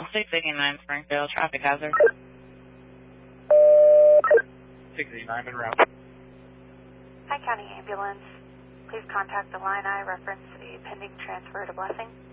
689 Springfield, traffic hazard. 689 en route. Hi, County Ambulance. Please contact the line I reference a pending transfer to Blessing.